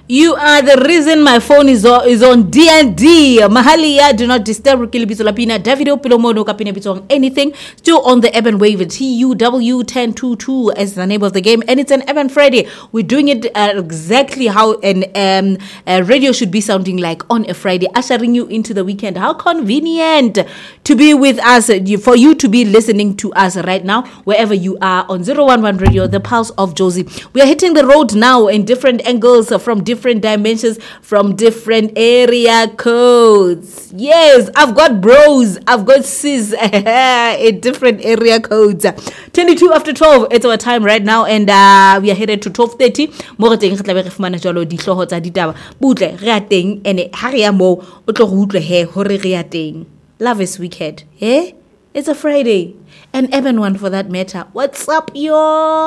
You are the reason my phone is on D&D. Mahalia, do not disturb. Rikili Bitso Lapina, Davido Pilomono Kapina Bitso anything. Still on the Eben Wave. TUW 1022 as the name of the game. And it's an Eben Friday. We're doing it exactly how an radio should be sounding like on a Friday. Ushering you into the weekend. How convenient to be with us. For you to be listening to us right now. Wherever you are on 011 Radio, the Pulse of Josie. We are hitting the road now in different angles from different dimensions, from different area codes. Yes, I've got bros, I've got sis in different area codes. 22 after 12, it's our time right now, and we are headed to 12:30. Mo re teng re tla be re fumana jalo dihloho tsa ditaba. Butle re a teng ene ha re ya mo o tlo go utlwe he hore re ya teng. Love is wicked. Eh? It's a Friday. An Eben one for that matter. What's up, yo?